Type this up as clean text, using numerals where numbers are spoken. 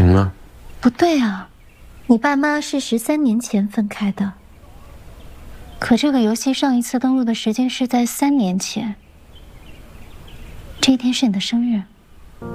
行了。 不对啊，你爸妈是13年前分开的，可这个游戏上一次登录的时间是在3年前。这一天是你的生日。